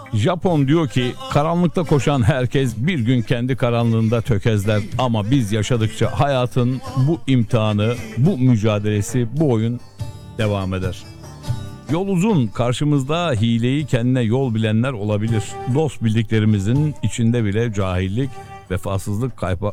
Japon diyor ki karanlıkta koşan herkes bir gün kendi karanlığında tökezler ama biz yaşadıkça hayatın bu imtihanı, bu mücadelesi, bu oyun devam eder. Yol uzun, karşımızda hileyi kendine yol bilenler olabilir. Dost bildiklerimizin içinde bile cahillik, vefasızlık,